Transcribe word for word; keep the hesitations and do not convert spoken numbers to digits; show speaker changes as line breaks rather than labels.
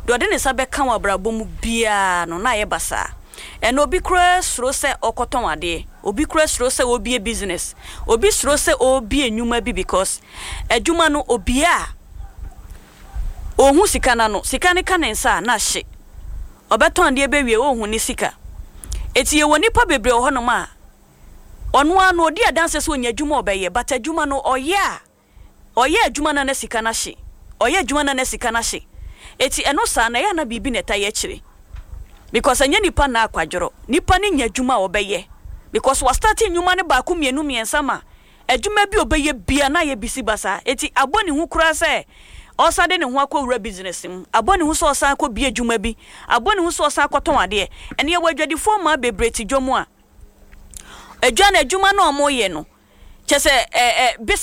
do de ne sabe kan wa brabo mu bia no na ye basa eno obi kura suro se okoton ade obi kura suro se obi e business obi suro se obi enwuma bi because adwuma no obi a ohun sika na no sika ne ka nensa na hye obeton de be wie ohun ni sika eti ye woni pa bebre ho no ma onu anu odi adanse so onya adwuma obeye but adwuma no oye a oye adwuma na na sika na hye oye adwuma na na sika na hye eti eno sa na ya na bibi neta ye kire because anya nipa na akwadworo nipa ni nya adwuma obeye because was starting nyuma ne ba ku mienu miensa ma adwuma bi obeye bia na ye bisi basa eti aboni hu kura se osade ne ho akowura business mu aboni hu so osan akọ bi adwuma bi aboni hu so osan akọton ade ene ye wadwadi fo ma bebreti dwomu a adwa na adwuma na omo ye no chese eh eh